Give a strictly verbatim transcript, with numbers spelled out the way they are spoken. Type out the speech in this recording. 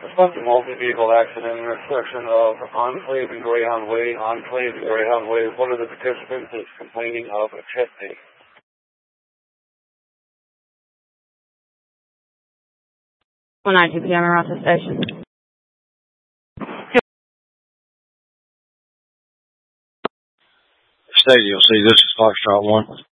Reflecting multi-vehicle accident intersection of Enclave and Greyhound Way. Enclave and Greyhound Way. One of the participants is complaining of a chest pain. one ninety-two P M Rochester Station. Stadium, see, this is Foxtrot one.